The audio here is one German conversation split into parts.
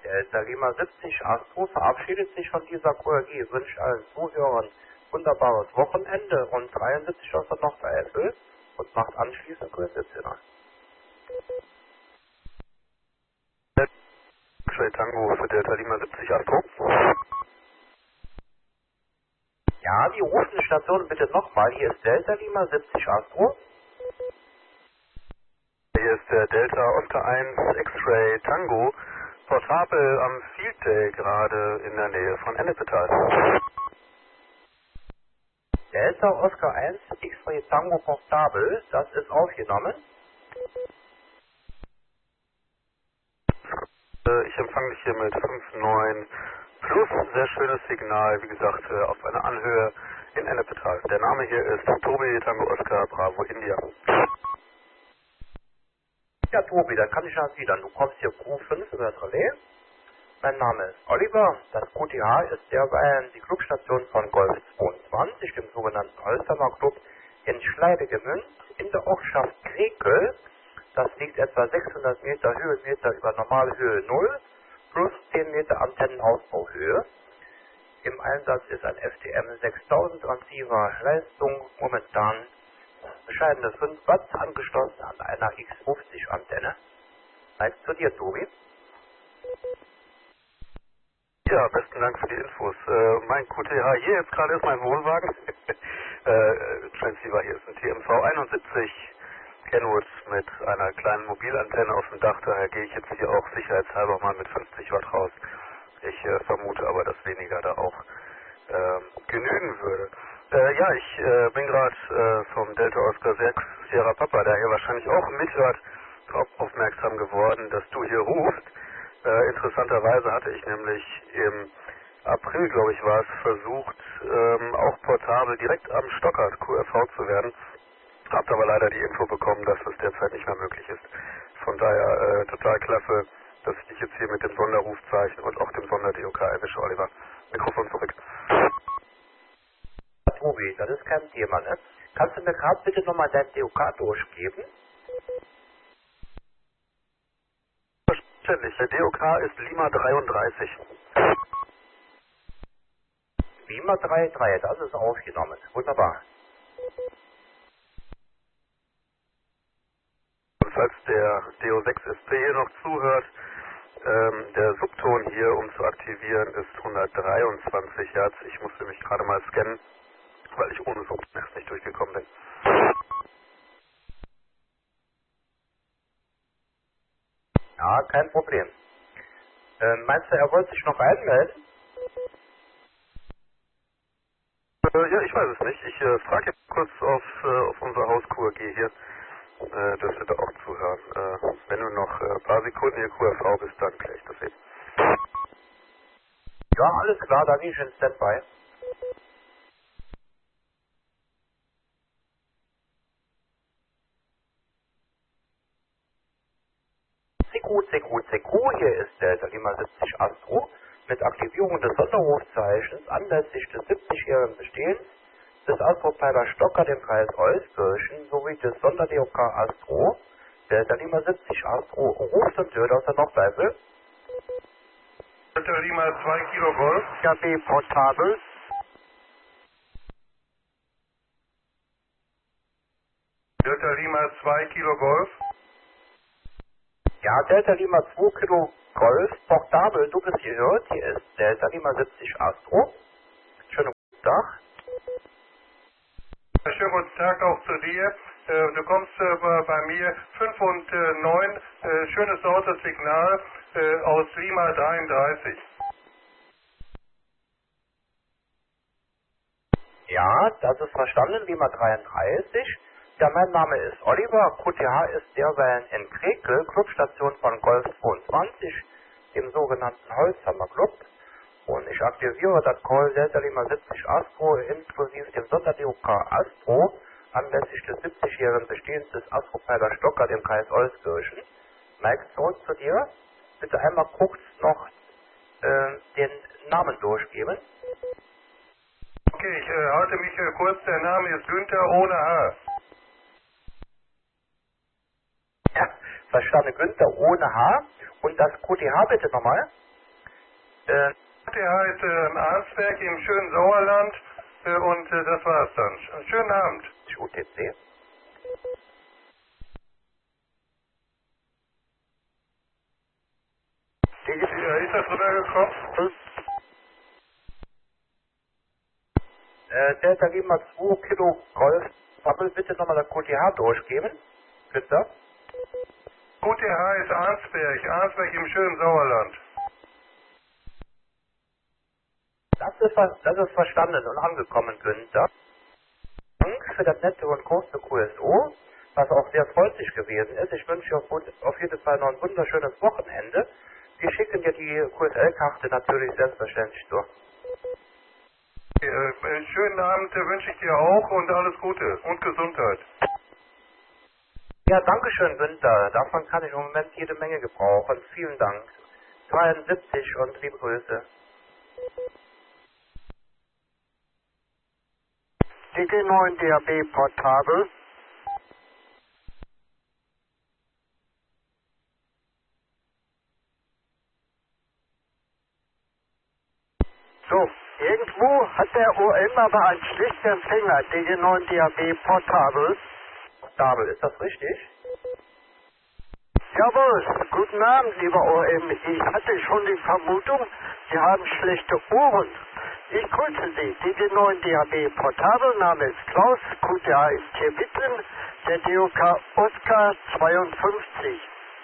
Delta Lima 70 Astro verabschiedet sich von dieser QRG, wünscht allen Zuhörern wunderbares Wochenende und 73 aus der Nordseite und macht anschließend Grüße. Tango für Delta Lima 70 Astro. Ja, die rufende Station bitte nochmal. Hier ist Delta Lima 70 Astro. Hier ist der Delta Oscar 1 X-Ray Tango, portabel am Field Day gerade in der Nähe von Ennepetal. Delta Oscar 1 X-Ray Tango portabel, das ist aufgenommen. Ich empfange dich hier mit 5,9 plus, sehr schönes Signal, wie gesagt, auf einer Anhöhe in Ennepetal. Der Name hier ist Tobi Tango Oscar Bravo India. Ja, Tobi, dann kann ich das wieder. Du kommst hier Q5 über das Relais. Mein Name ist Oliver. Das QTH ist derweil die Clubstation von Golf 22, dem sogenannten Holzhammer Club in Schleidegemünd in der Ortschaft Krekel. Das liegt etwa 600 Meter Höhenmeter über normale Höhe 0 plus 10 Meter Antennenausbauhöhe. Im Einsatz ist ein FTM 6000 Transceiver, Leistung momentan bescheidene 5 Watt, angeschlossen an einer X50 Antenne. Neigt zu dir, Tobi. Ja, besten Dank für die Infos. Mein QTH hier jetzt gerade ist mein Wohnwagen. Transceiver hier ist ein TMV 71 Kenwood mit einer kleinen Mobilantenne auf dem Dach. Daher gehe ich jetzt hier auch sicherheitshalber mal mit 50 Watt raus. Ich vermute aber, dass weniger da auch genügen würde. Ja, ich bin gerade vom Delta Oscar 6 Sierra Papa, der hier wahrscheinlich auch mithört, darauf aufmerksam geworden, dass du hier rufst. Interessanterweise hatte ich nämlich im April, glaube ich, war es, versucht, auch portabel direkt am Stockart QRV zu werden. Habt aber leider die Info bekommen, dass das derzeit nicht mehr möglich ist. Von daher total klasse, dass ich dich jetzt hier mit dem Sonderrufzeichen und auch dem Sonder-DOK erwische, Oliver. Mikrofon zurück. Tobi, das ist kein Thema, ne? Kannst du mir gerade bitte nochmal dein DOK durchgeben? Selbstverständlich, der DOK ist Lima 33. Lima 33, das ist aufgenommen. Wunderbar. Falls der DO6SP hier noch zuhört, der Subton hier, um zu aktivieren, ist 123 Hertz. Ich musste mich gerade mal scannen, weil ich ohne Subton erst nicht durchgekommen bin. Ja, kein Problem. Meinst du, er wollte sich noch einmelden? Ja, ich weiß es nicht. Ich frage jetzt kurz auf unsere Haus-QRG hier, dass wir da auch zuhören. Wenn du noch ein paar Sekunden hier QRV bist, dann kläre ich das eben. Ja, alles klar, da gehe ich in Standby. CQ, hier ist Delta Lima 70 Astro mit Aktivierung des Sonderrufzeichens anlässlich des 70-jährigen Bestehens des Astropfeiler Stocker dem Kreis Euskirchen sowie des Sonder-DOK Astro, Delta Lima 70 Astro, ruft und hört aus der Nordseite. Delta Lima 2 Kilo Golf. KB portabel. Delta Lima 2 Kilo Golf. Ja, Delta Lima 2 Kilo Golf, portabel, du bist gehört, hier ist Delta Lima 70 Astro. Schönen guten Tag. Schönen guten Tag auch zu dir. Du kommst bei mir 5 und 9, schönes lautes Signal aus Lima 33. Ja, das ist verstanden, Lima 33. Ja, mein Name ist Oliver, QTH ist derweil in Krekel, Clubstation von Golf 22, dem sogenannten Holzhammer Club. Und ich aktiviere das Call Delta Lima 70 Astro inklusive dem Sonder-DOK Astro anlässlich des 70-jährigen Bestehens des Astropfeiler Stocker dem Kreis Euskirchen. Mike, zurück zu dir. Bitte einmal kurz noch den Namen durchgeben. Okay, ich halte mich kurz. Der Name ist Günther ohne H. Ja, verstanden, Günther ohne H. Und das QTH bitte nochmal. Der heißt Arnsberg im schönen Sauerland und das war's dann. Schönen Abend. UTC. Ja, ist das rübergekommen? Delta Lima 2 Kilo Golf. Pappel, bitte nochmal das QTH durchgeben. Bitte. QTH ist Arnsberg im schönen Sauerland. Das ist verstanden und angekommen, Günther. Dank für das nette und große QSO, was auch sehr freundlich gewesen ist. Ich wünsche dir auf jeden Fall noch ein wunderschönes Wochenende. Wir schicken dir die QSL-Karte natürlich selbstverständlich durch. Schönen Abend wünsche ich dir auch und alles Gute und Gesundheit. Ja, danke schön, Günther. Davon kann ich im Moment jede Menge gebrauchen. Vielen Dank. 72 und liebe Grüße. DG9 DAB portabel. So, irgendwo hat der OM aber einen schlechten Empfänger, DG9 DAB portabel. Portabel, ist das richtig? Jawohl, guten Abend, lieber OM. Ich hatte schon die Vermutung, Sie haben schlechte Ohren. Ich grüße Sie, DG9 DAB portabel, Name ist Klaus, QTA ist hier Witten, der DOK Oscar 52.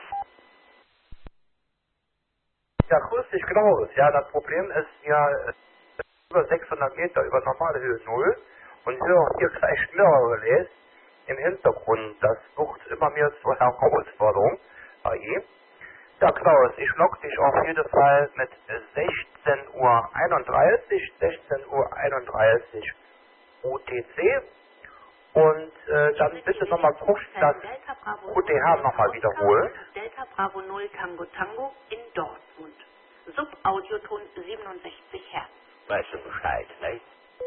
Ja, grüß dich, Klaus. Ja, das Problem ist ja über 600 Meter über normale Höhe 0 und ich höre auch hier gleich Schnörrelais im Hintergrund. Das wird immer mehr zur Herausforderung. AE. Ja, Klaus, ich logge dich auf jeden Fall mit 16:31 Uhr UTC und dann bitte nochmal kurz das QTH nochmal wiederholen. Delta Bravo 0 Tango Tango in Dortmund. Subaudioton 67 Hertz. Weißt du Bescheid, ne?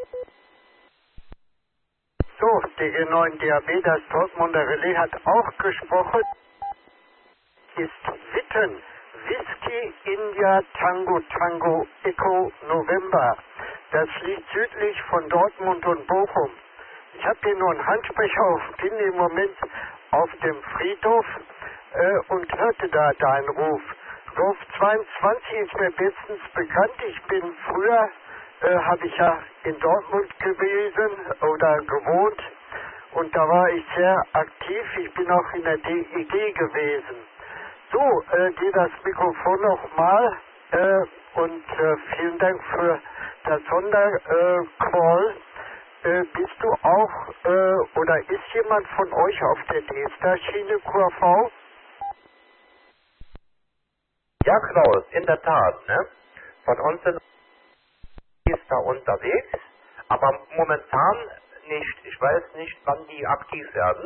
So, DG9 DAB, das Dortmunder Relais hat auch gesprochen. Ist Witten, Whisky India Tango Tango Echo November. Das liegt südlich von Dortmund und Bochum. Ich habe hier nur einen Handsprecher auf, bin im Moment auf dem Friedhof und hörte da deinen Ruf. Ruf 22 ist mir bestens bekannt. Ich bin früher, habe ich ja in Dortmund gewesen oder gewohnt und da war ich sehr aktiv. Ich bin auch in der DEG gewesen. So, dir das Mikrofon nochmal und vielen Dank für das Sondercall. Bist du auch oder ist jemand von euch auf der D-Star-Schiene QAV? Ja, Klaus, in der Tat, ne? Von uns sind ist da unterwegs, aber momentan nicht. Ich weiß nicht, wann die aktiv werden.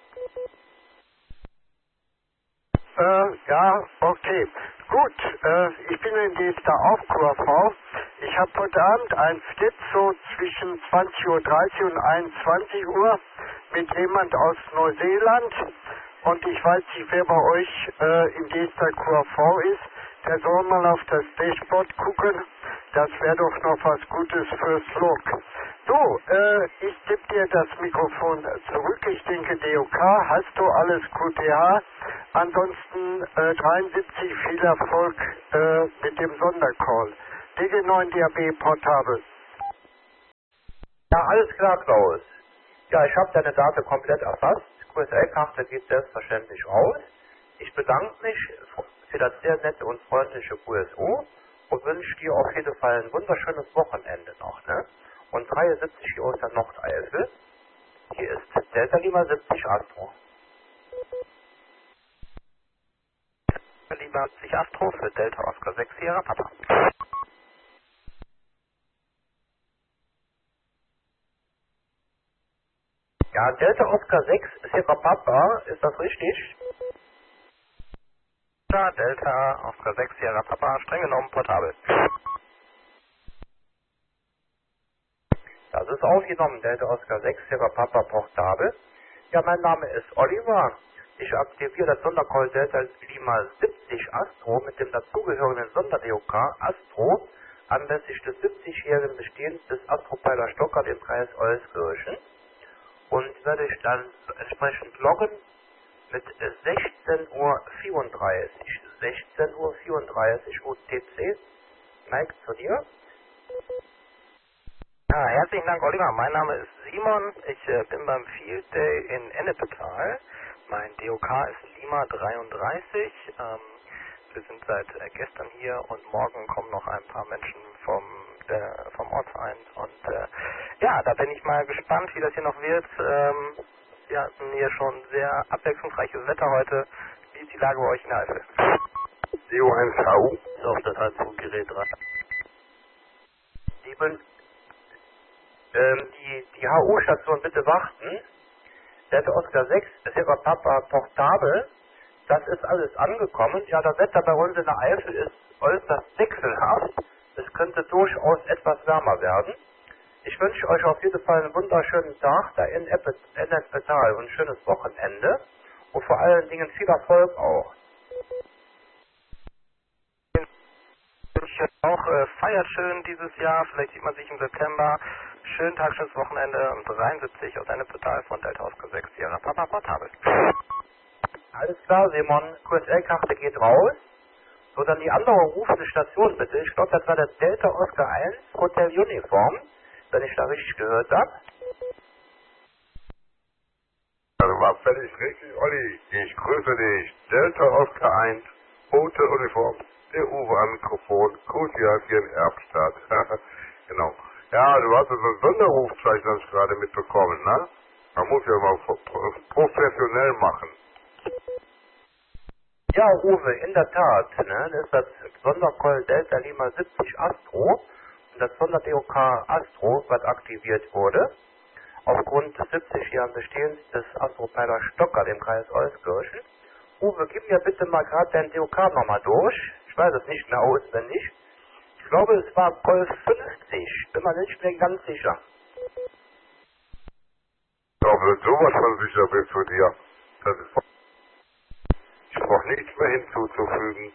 Ja, okay. Gut, ich bin in DSTA auf QAV. Ich habe heute Abend ein Flit so zwischen 20:30 Uhr und 21 Uhr mit jemand aus Neuseeland. Und ich weiß nicht, wer bei euch in DSTA QAV ist. Der soll mal auf das Dashboard gucken. Das wäre doch noch was Gutes fürs Log. So, ich gebe dir das Mikrofon zurück. Ich denke, DOK, hast du alles QTH? Ansonsten 73, viel Erfolg mit dem Sondercall. DG9 DAB portabel. Ja, alles klar, Klaus. Ja, ich habe deine Daten komplett erfasst. QSL-Karte geht selbstverständlich aus. Ich bedanke mich für das sehr nette und freundliche QSO und wünsche dir auf jeden Fall ein wunderschönes Wochenende noch, ne? Und 73 hier aus der Nordeifel. Hier ist Delta Lima 70 Astro. Lima 70 Astro für Delta Oscar 6 Sierra Papa. Ja, Delta Oscar 6 Sierra Papa, ist das richtig? Ja, Delta Oscar 6 Sierra Papa, streng genommen portabel. Das ist aufgenommen, Delta Oscar 6 Sierra Papa portabel. Ja, mein Name ist Oliver. Ich aktiviere das Sondercall Delta Lima 70 Astro mit dem dazugehörigen Sonder-DOK Astro anlässlich des 70-jährigen Bestehens des Astropeiler Stockert im Kreis Euskirchen und werde ich dann entsprechend loggen mit 16:34 Uhr. 16:34 Uhr UTC. Mike, zu dir. Ja, herzlichen Dank, Oliver. Mein Name ist Simon. Ich bin beim Field Day in Ennepetal. Mein DOK ist Lima 33. Wir sind seit gestern hier und morgen kommen noch ein paar Menschen vom Ortsverein. Und ja, da bin ich mal gespannt, wie das hier noch wird. Wir hatten hier schon sehr abwechslungsreiches Wetter heute. Wie ist die Lage bei euch in der Eifel? CO1HU. Ist auf das Handbuchgerät dran. Die HU-Station bitte warten. Delta Oscar 6, Sierra Papa Portable, das ist alles angekommen. Ja, das Wetter bei uns in der Eifel ist äußerst wechselhaft. Es könnte durchaus etwas wärmer werden. Ich wünsche euch auf jeden Fall einen wunderschönen Tag da in Ennepetal und ein schönes Wochenende. Und vor allen Dingen viel Erfolg auch. Auch feiert schön dieses Jahr, vielleicht sieht man sich im September. Schönen Tag, schönes Wochenende um 73 aus Ennepetal von Delta Oscar 6 Sierra Papa Portable. Alles klar, Simon. QSL-Karte geht raus. So, dann die andere rufende Station bitte. Ich glaube, das war der Delta Oscar 1 Hotel Uniform, wenn ich da richtig gehört habe. Das war völlig richtig, Olli. Ich grüße dich. Delta Oscar 1 Hotel Uniform. Der Uwe am Mikrofon. Kutia hier in Erbstadt. Genau. Ja, du hast so ein Sonderrufzeichen, das ich gerade mitbekommen, ne? Man muss ja mal professionell machen. Ja, Uwe, in der Tat, ne? Das ist das Sondercall Delta Lima 70 Astro und das Sonder-DOK Astro, was aktiviert wurde. Aufgrund des 70-jährigen Bestehens des Astropeiler Stockert im Kreis Euskirchen. Uwe, gib mir bitte mal gerade dein DOK nochmal durch. Ich weiß es nicht mehr auswendig. Ich glaube, es war Golf 50. Bin mir nicht mehr ganz sicher. Ja, wenn du sowas von sicher bist für dir, das ist... Ich brauche nichts mehr hinzuzufügen.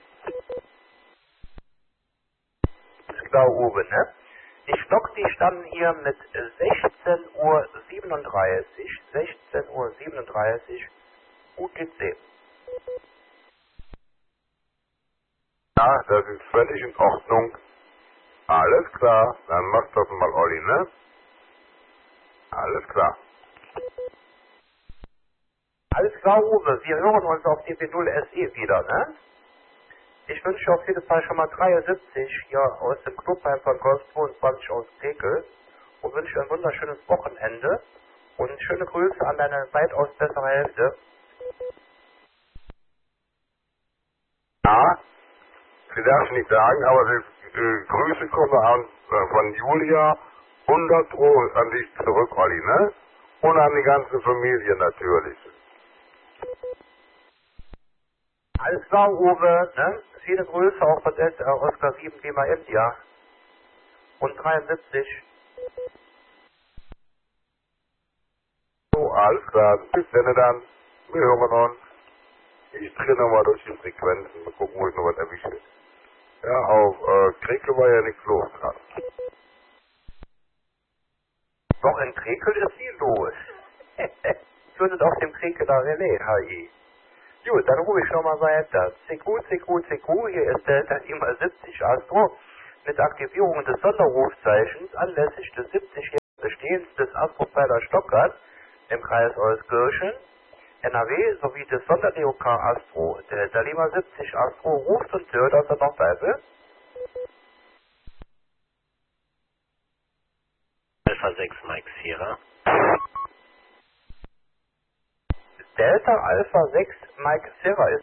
Ist klar, Uwe, ne? Ich log dich dann hier mit 16:37 Uhr. 16:37 Uhr UTC. Ja, das ist völlig in Ordnung. Alles klar, dann mach das mal, Olli, ne? Alles klar. Alles klar, Uwe. Wir hören uns auf DB0 SE wieder, ne? Ich wünsche auf jeden Fall schon mal 73 hier aus dem Clubheim von Golf 22 aus Tekel und wünsche ein wunderschönes Wochenende und schöne Grüße an deine weitaus bessere Hälfte. Ja, sie darf nicht sagen, aber die Grüße kommen an, von Julia 100 Euro an dich zurück, Olli, ne? Und an die ganze Familie natürlich. Alles klar, Uwe, ne? Viele Grüße auch von Oscar 7 Lima India und 73. So, alles klar, bis dann. Wir hören uns. Ich drehe nochmal durch die Frequenzen, mal gucken, wo ich noch was erwische. Ja, auf Krekel war ja nichts los gerade. Doch in Krekel ist viel los. Findet auf dem Krekeler Relais, HI. Gut, dann rufe ich nochmal weiter. CQ, hier ist Delta Lima 70 Astro mit Aktivierung des Sonderrufzeichens anlässlich des 70-jährigen Bestehens des Astropeiler Stockert im Kreis Euskirchen, NRW sowie des Sonder-DOK Astro. Delta Lima 70 Astro ruft und hört aus der Nordseite. Alpha 6 Mike Sierra. Delta Alpha 6 Mike Sierra ist.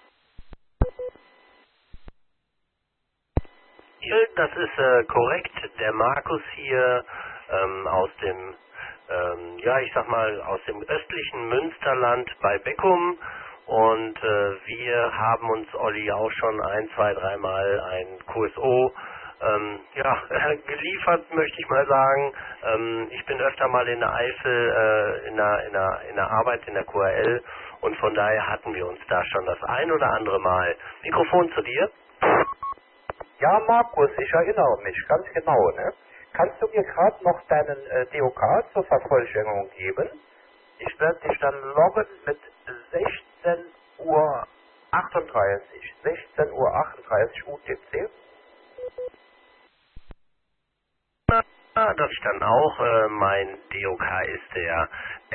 Das ist korrekt. Der Markus hier aus dem, ja ich sag mal, aus dem östlichen Münsterland bei Beckum. Und wir haben uns, Olli, auch schon 1, 2, 3 Mal ein QSO ja, geliefert, möchte ich mal sagen. Ich bin öfter mal in der Eifel, in der Arbeit in der QRL und von daher hatten wir uns da schon das ein oder andere Mal. Mikrofon zu dir. Ja, Markus, ich erinnere mich ganz genau, ne? Kannst du mir gerade noch deinen DOK zur Vervollständigung geben? Ich werde dich dann loggen mit 16:38 Uhr. 16:38 Uhr UTC. Das ich dann auch. Mein DOK ist der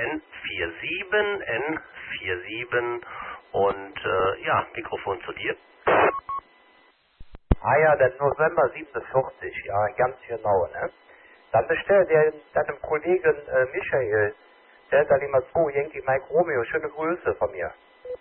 N47 und ja, Mikrofon zu dir. Ah ja, der November 47, ja, ganz genau, ne? Dann bestell deinem Kollegen Michael, Delta Lima 2, Yankee Mike Romeo, schöne Grüße von mir.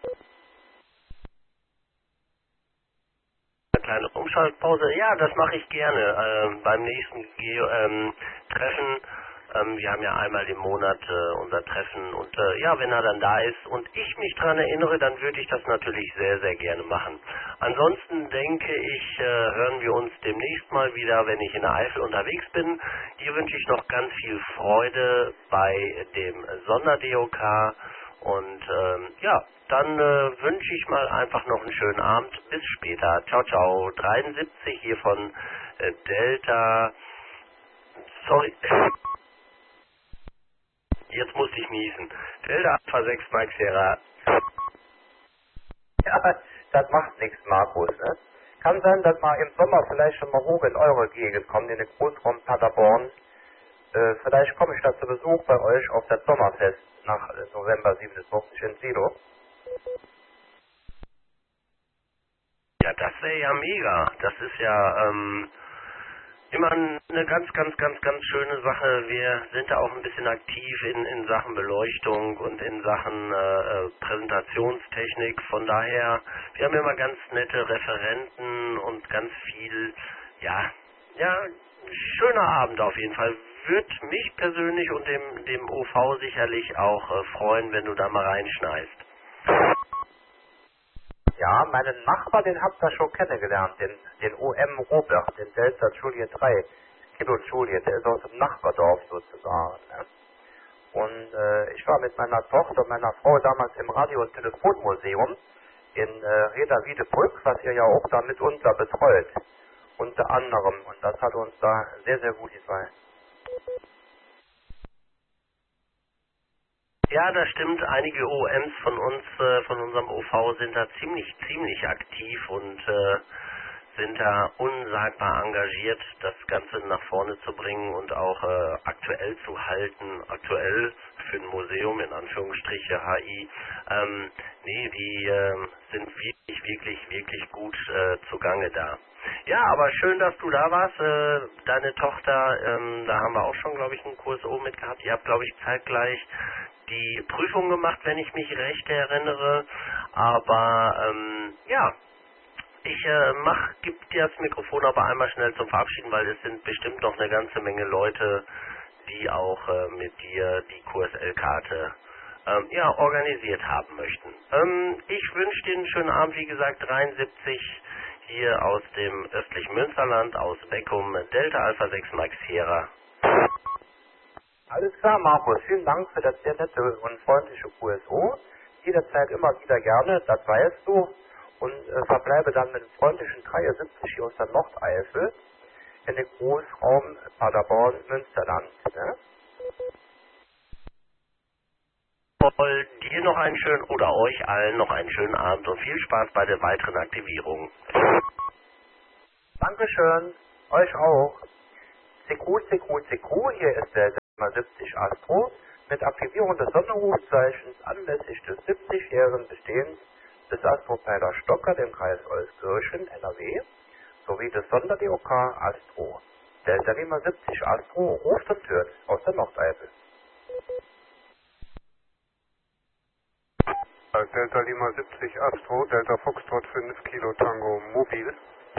Eine kleine Umschaltpause. Ja, das mache ich gerne. Beim nächsten Treffen, wir haben ja einmal im Monat unser Treffen und ja, wenn er dann da ist und ich mich daran erinnere, dann würde ich das natürlich sehr, sehr gerne machen. Ansonsten denke ich, hören wir uns demnächst mal wieder, wenn ich in der Eifel unterwegs bin. Dir wünsche ich noch ganz viel Freude bei dem Sonder-DOK und ja, dann wünsche ich mal einfach noch einen schönen Abend. Bis später. Ciao, ciao. 73 hier von Delta. Sorry. Jetzt musste ich niesen. Delta Alpha 6 Mike Sierra. Ja, das macht nichts, Markus, ne? Kann sein, dass wir im Sommer vielleicht schon mal hoch in eure Gegend kommen, in den Großraum Paderborn. Vielleicht komme ich da zu Besuch bei euch auf das Sommerfest nach November 47 in Silo. Ja, das wäre ja mega. Das ist ja immer eine ganz schöne Sache. Wir sind da auch ein bisschen aktiv in Sachen Beleuchtung und in Sachen Präsentationstechnik. Von daher, wir haben immer ganz nette Referenten und ganz viel, ja, schöner Abend auf jeden Fall. Wird mich persönlich und dem OV sicherlich auch freuen, wenn du da mal reinschneist. Ja, meinen Nachbar, den habt ihr schon kennengelernt, den OM Robert, den Delta Juliet 3, Kilo Juliet, der ist aus dem Nachbardorf sozusagen. Ne? Und ich war mit meiner Tochter und meiner Frau damals im Radio- und Telefonmuseum in Reda-Wiedebrück, was ihr ja auch da mitunter betreut, unter anderem. Und das hat uns da sehr, sehr gut gefallen. Ja, das stimmt. Einige OMs von uns, von unserem OV sind da ziemlich aktiv und sind da unsagbar engagiert, das Ganze nach vorne zu bringen und auch aktuell zu halten. Aktuell für ein Museum, in Anführungsstriche, HI. Nee, die sind wirklich gut zugange da. Ja, aber schön, dass du da warst. Deine Tochter, da haben wir auch schon, glaube ich, einen Kurs oben mit gehabt. Ihr habt, glaube ich, zeitgleich die Prüfung gemacht, wenn ich mich recht erinnere. Aber ja, ich gebe dir das Mikrofon aber einmal schnell zum Verabschieden, weil es sind bestimmt noch eine ganze Menge Leute, die auch mit dir die QSL-Karte ja, organisiert haben möchten. Ich wünsche dir einen schönen Abend, wie gesagt, 73 hier aus dem östlichen Münsterland, aus Beckum, Delta Alpha 6 Mike Sierra. Alles klar, Markus. Vielen Dank für das sehr nette und freundliche QSO. Jederzeit immer wieder gerne, das weißt du. Und verbleibe dann mit dem freundlichen 73 hier aus der Nordeifel in den Großraum Paderborn-Münsterland. Ne? Voll dir noch einen schönen, oder euch allen noch einen schönen Abend und viel Spaß bei der weiteren Aktivierung. Dankeschön. Euch auch. CQ, hier ist der 70 Astro mit Aktivierung des Sonderrufzeichens anlässlich des 70-jährigen Bestehens des Astropeiler Stocker, dem Kreis Euskirchen, NRW, sowie des Sonder-DOK Astro. Delta Lima 70 Astro ruft und hört aus der Nordeifel. Delta Lima 70 Astro, Delta Foxtrot 5 Kilo Tango Mobil.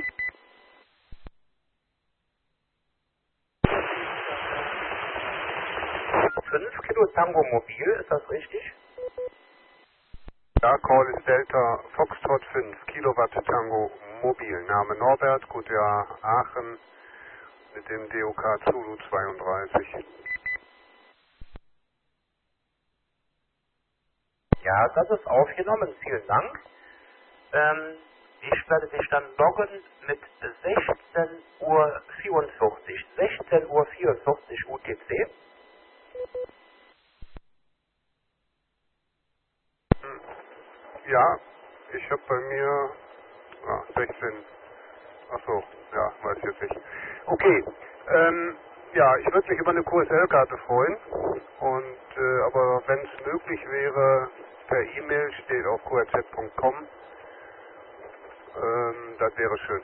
Kilo Tango Mobil, ist das richtig? Ja, Call ist Delta Foxtrot 5 Kilowatt Tango Mobil. Name Norbert, Gutjahr Aachen, mit dem DOK Zulu 32. Ja, das ist aufgenommen. Vielen Dank. Ich werde dich dann loggen mit 16:44 Uhr. 16:44 Uhr UTC. Ja, ich habe bei mir 16. Achso, ja, weiß ich jetzt nicht. Okay, ja, ich würde mich über eine QSL-Karte freuen. Und aber wenn es möglich wäre, per E-Mail steht auf qrz.com. Das wäre schön.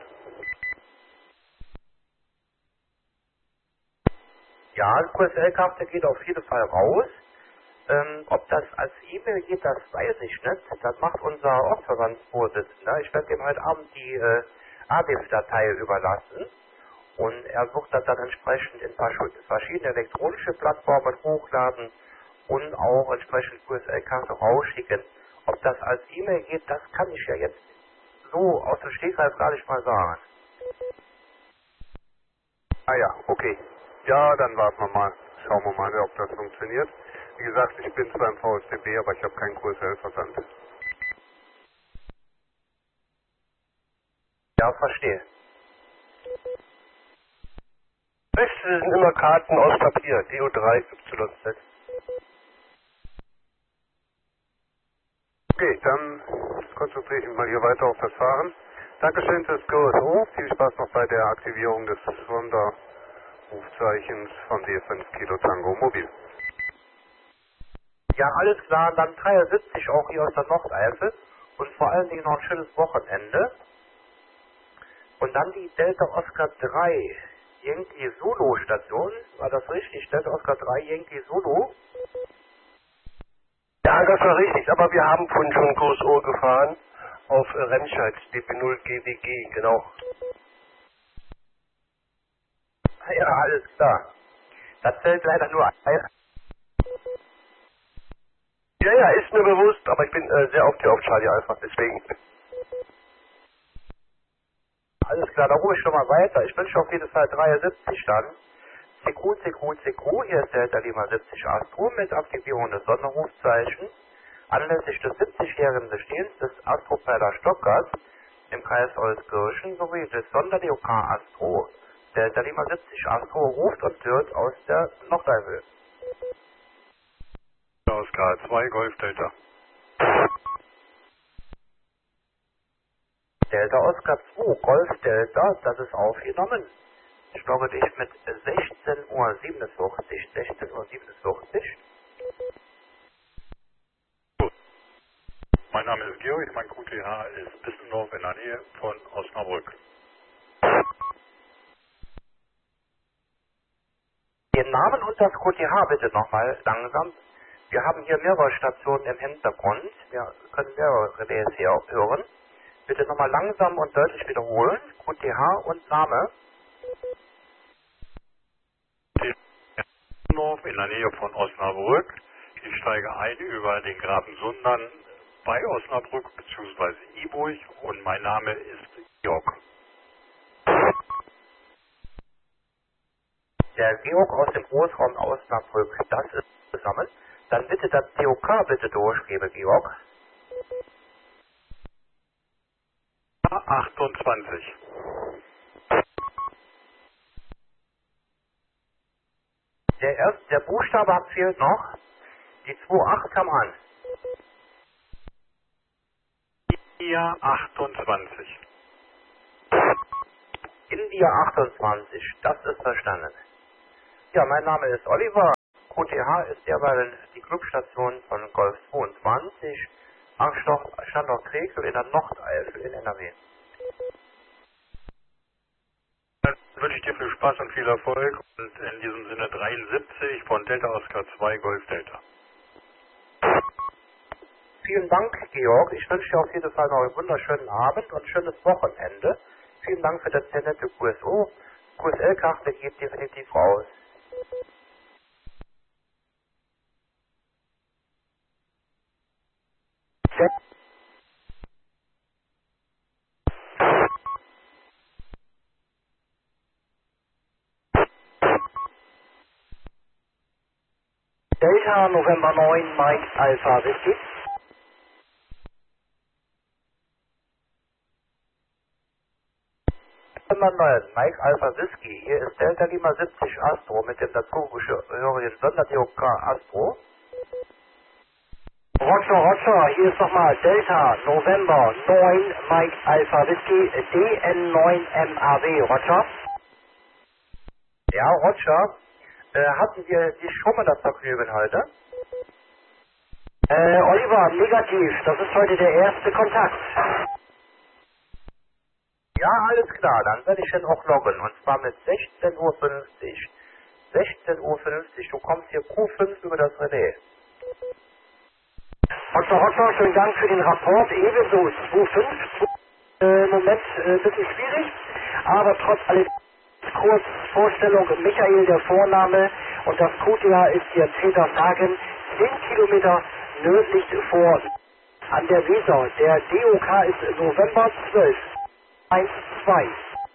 Ja, die QSL-Karte geht auf jeden Fall raus. Ob das als E-Mail geht, das weiß ich nicht. Das macht unser Ortsverbandsvorsitzender. Ich werde ihm heute Abend die ADIF-Datei überlassen. Und er wird das dann entsprechend in verschiedene elektronische Plattformen hochladen und auch entsprechend QSL-Karte rausschicken. Ob das als E-Mail geht, das kann ich ja jetzt so aus dem Stegreif gar nicht mal sagen. Ah ja, okay. Ja, dann warten wir mal. Schauen wir mal, ob das funktioniert. Wie gesagt, ich bin zwar im VSDB, aber ich habe keinen QSL-Versand. Ja, verstehe. Beste sind immer Karten aus Papier, DO3YZ. Okay, dann konzentriere ich mich mal hier weiter auf das Fahren. Dankeschön fürs GoSO. Viel Spaß noch bei der Aktivierung des Sonderrufzeichens von D5 Kilo Tango Mobil. Ja, alles klar, dann 73 auch hier aus der Nordeifel und vor allen Dingen noch ein schönes Wochenende. Und dann die Delta Oscar 3 Yankee Zulu Station, war das richtig? Delta Oscar 3 Yankee Zulu? Ja, das war richtig, aber wir haben vorhin schon GoSO gefahren auf Remscheid, DP0 GWG, genau. Ja, alles klar. Das fällt leider nur ein. Ja, ist mir bewusst, aber ich bin sehr auf Charlie Alpha, deswegen. Alles klar, da ruhe ich schon mal weiter. Ich wünsche auf jeden Fall 73 dann. CQ, hier ist der Lima 70 Astro mit Aktivierung des Sonderrufzeichens anlässlich des 70-jährigen Bestehens des Astropeller Stockers im Kreis Euskirchen sowie des Sonder-DOK Astro. Der Lima 70 Astro ruft und hört aus der Nordeifel. Oscar 2 Golf Delta. Delta Oscar 2 Golf Delta, das ist aufgenommen. Ich logge dich mit 16:47 Uhr. 16:47 Uhr. Gut. Mein Name ist Georg, mein QTH ist Bissendorf in der Nähe von Osnabrück. Den Namen und das QTH bitte nochmal langsam. Wir haben hier mehrere Stationen im Hintergrund. Wir können mehrere Relais hier auch hören. Bitte nochmal langsam und deutlich wiederholen. QTH und Name. Bissendorf in der Nähe von Osnabrück. Ich steige ein über den Graben Sundern bei Osnabrück bzw. Iburg und mein Name ist Georg. Der Georg aus dem Großraum Osnabrück, das ist zusammen. Dann bitte das DOK bitte durchgebe, Georg. 28. Der Buchstabe fehlt noch. Die 2.8 kam an. India 28. India 28, das ist verstanden. Ja, mein Name ist Oliver. QTH ist derweil die Clubstation von Golf 22 am Standort Krekel in der Nordeifel in NRW. Dann wünsche ich dir viel Spaß und viel Erfolg und in diesem Sinne 73 von Delta Oscar 2 Golf Delta. Vielen Dank, Georg. Ich wünsche dir auf jeden Fall noch einen wunderschönen Abend und ein schönes Wochenende. Vielen Dank für das sehr nette QSO. QSL-Karte geht definitiv raus. Delta November 9 Mike Alpha Whisky. November 9 Mike Alpha Whisky, hier ist Delta Lima 70 Astro mit dem dazugehörigen Sonder-DOK Astro. Roger, hier ist nochmal Delta November 9 Mike Alpha Whisky DN9MAW, Roger. Ja, Roger, hatten wir die schon mal das Vergnügen heute? Oliver, negativ, das ist heute der erste Kontakt. Ja, alles klar, dann werde ich dann auch loggen, und zwar mit 16:50 Uhr. 16:50 Uhr, du kommst hier Q5 über das Relais. Roger, schönen Dank für den Rapport, ebenso 2.5. Moment, ein bisschen schwierig, aber trotz allem kurz Vorstellung, Michael der Vorname und das QTA ist hier Peter Sagen, 10 Kilometer nördlich vor an der Weser. Der DOK ist November 12. 1-2.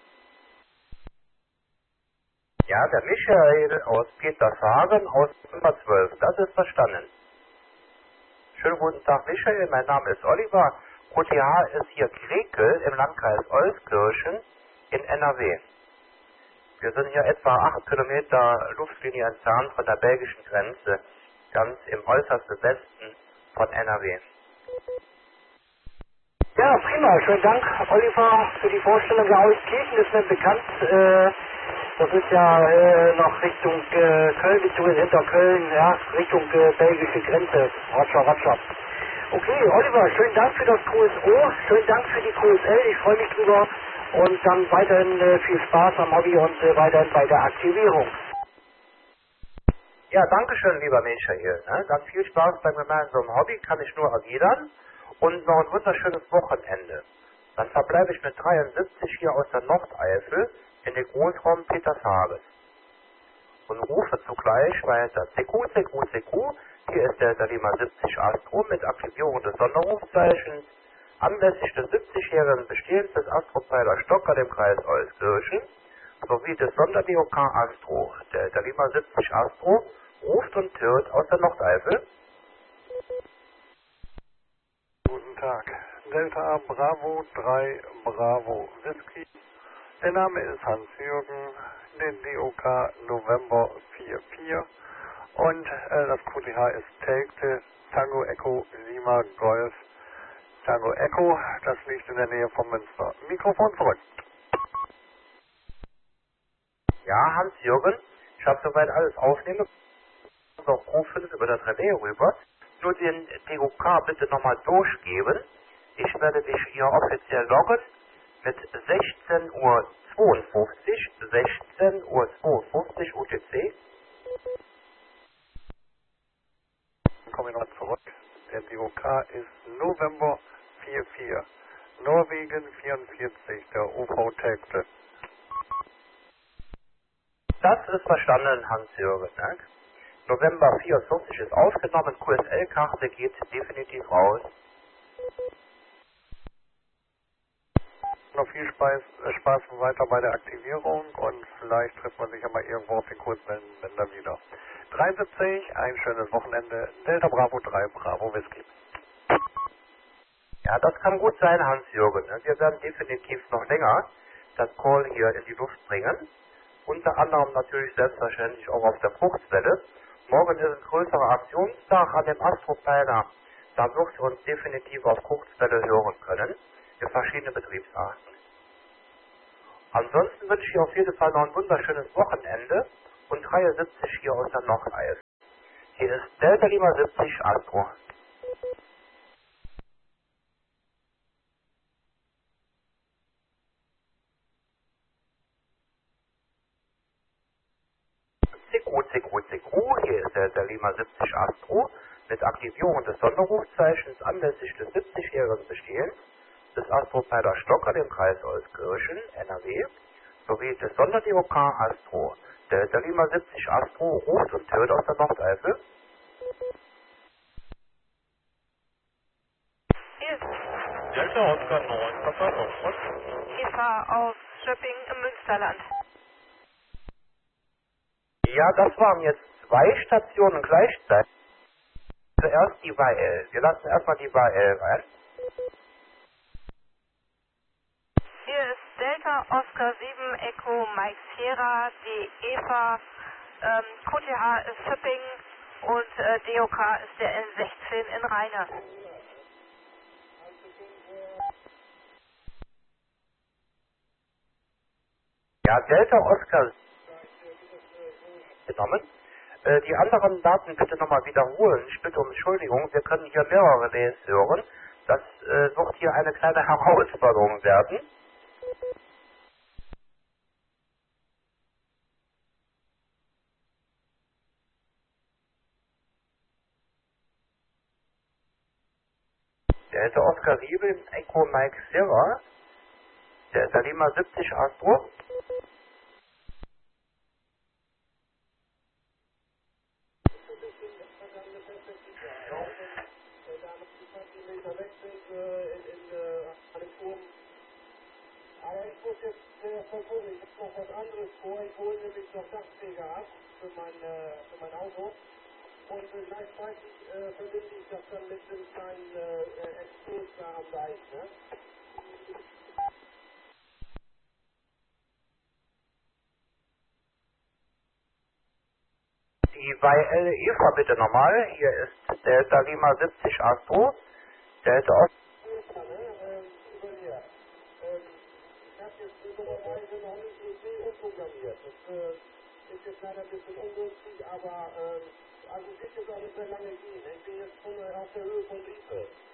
Ja, der Michael aus Petershagen aus Nummer 12, das ist verstanden. Schönen guten Tag, Michael, mein Name ist Oliver. QTH ist hier Grekel im Landkreis Euskirchen in NRW. Wir sind hier etwa 8 Kilometer Luftlinie entfernt von der belgischen Grenze, ganz im äußersten Westen von NRW. Ja, prima. Schönen Dank, Oliver, für die Vorstellung. Ja, Euskirchen ist mir bekannt. Das ist ja noch Richtung Köln, beziehungsweise hinter Köln, ja, Richtung belgische Grenze. Roger. Okay, Oliver, schönen Dank für das QSO, schönen Dank für die QSL. Ich freue mich drüber und dann weiterhin viel Spaß am Hobby und weiterhin bei der Aktivierung. Ja, danke schön, lieber Michael. Ne? Ganz viel Spaß beim gemeinsamen Hobby, kann ich nur erwidern. Und noch ein wunderschönes Wochenende. Dann verbleibe ich mit 73 hier aus der Nordeifel in den Großraum Petershagen. Und rufe zugleich weiter CQ. Hier ist der Lima 70 Astro mit Aktivierung des Sonderrufzeichens anlässlich des 70-jährigen Bestehens des Astropfeiler Stocker im Kreis Euskirchen sowie des Sonder-DOK Astro. Der Lima 70 Astro ruft und hört aus der Nordeifel. Guten Tag, Delta Bravo 3 Bravo Whisky. Der Name ist Hans-Jürgen, den DOK November 44 und das QTH ist Telgte Tango Echo Lima Golf Tango Echo. Das liegt in der Nähe vom Münster. Mikrofon zurück. Ja, Hans-Jürgen, ich habe soweit alles aufnehmen. Noch Q5 über das Relais rüber. Nur den DOK bitte nochmal durchgeben. Ich werde dich hier offiziell loggen mit 16:52 Uhr, 16:52 Uhr UTC. Dann komme ich noch zurück. Der DOK ist November 44, Norwegen 44, der UV Telgte. Das ist verstanden, Hans-Jürgen. Ne? November 44 ist aufgenommen, QSL-Karte geht definitiv raus. Noch viel Spaß weiter bei der Aktivierung und vielleicht trifft man sich ja mal irgendwo auf den Kurzwellenbänder wieder. 73, ein schönes Wochenende, Delta Bravo 3 Bravo Whisky. Ja, das kann gut sein, Hans-Jürgen. Ne? Wir werden definitiv noch länger das Call hier in die Luft bringen. Unter anderem natürlich selbstverständlich auch auf der Kurzwelle. Morgen ist ein größerer Aktionstag an dem Astropfeiler. Da wird ihr uns definitiv auf Kurzwelle hören können, in verschiedenen Betriebsarten. Ansonsten wünsche ich auf jeden Fall noch ein wunderschönes Wochenende und Reihe 70 hier aus der Nordeifel. Hier ist Delta Lima 70 Astro. CQ, hier ist der Lima 70 Astro mit Aktivierung des Sonderrufzeichens anlässlich des 70-jährigen Bestehens des Astropfeiler Stocker im Kreis Euskirchen, NRW, sowie des Sonder-DOK Astro. Der Lima 70 Astro ruft und hört aus der Nordeifel. Hier ist Delta Oscar 9, Papa Nord. Eva aus Schöpping im Münsterland. Ja, das waren jetzt 2 Stationen gleichzeitig. zuerst die YL. Wir lassen erstmal die YL rein. Hier ist Delta Oscar 7 Echo Mike Sierra, die Eva, QTH ist Shipping und DOK ist der N16 in Rheine. Ja, Delta Oscar genommen. Die anderen Daten bitte nochmal wiederholen. Ich bitte um Entschuldigung, wir können hier mehrere Relais hören. Das wird hier eine kleine Herausforderung werden. Delta Oscar 7 Echo Mike Sierra. Delta Lima 70 Astro. Aber ich muss jetzt versuchen, ich habe noch was anderes vor. Ich hole nämlich noch Dachfeger ab für mein Auto. Und gleichzeitig verbinde ich das dann mit dem kleinen Exkurs da am Deich. Ne? Die YL Eva bitte nochmal. Hier ist Delta Lima 70 Astro. Delta Oscar. Ich habe jetzt dummerweise noch nicht EC umprogrammiert. Das ist jetzt leider ein bisschen ungünstig, aber also es wird jetzt auch nicht mehr lange gehen. Ich bin jetzt schon auf der Höhe von Riepe.